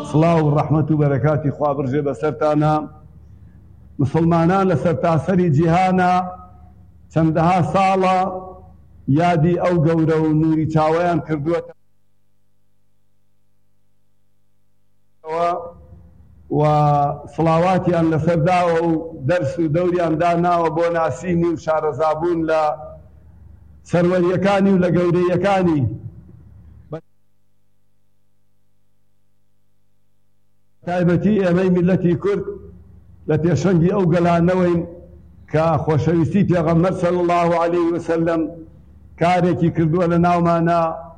سڵاو و ڕەحمەت و بەرەکاتی خوا بڕژێ بەسەرتانە. مسلمانان لە سەرتاسەری جیهانە چەندەها ساڵە یادی ئەو گەورە و نوری چاوەیان کردووەتە و سڵاواتیان لەسەرداوە و دەرس و دەوریان داناوە بۆ ناسین و شارەزابوون لە سەروەریەکانی و لە گەورەیەکانی تایبەتی ئێمەی میلەتی کورد لە پێشەنگی ئەو گەلانەوەین کە خۆشەویستی پێغەمبەر صلی الله علیه وسلم کارێکی کردووە لە ناومانە